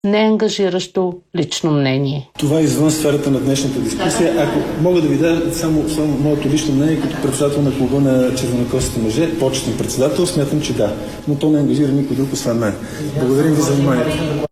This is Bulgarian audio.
неангажиращо лично мнение. Това е извън сферата на днешната дискусия. Ако мога да ви дам само моето лично мнение като председател на клуба на червенокосите мъже, почетен председател, смятам, че да. Но то не ангажира никой друг освен мен. Благодарим ви за вниманието.